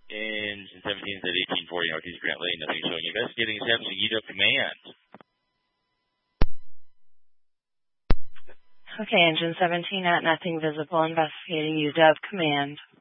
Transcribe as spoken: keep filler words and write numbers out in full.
Engine seventeen is at eighteen forty Northeast Grant Lane. Nothing showing. Investigating establishing U W command. Okay, Engine seventeen at nothing visible. Investigating U W command.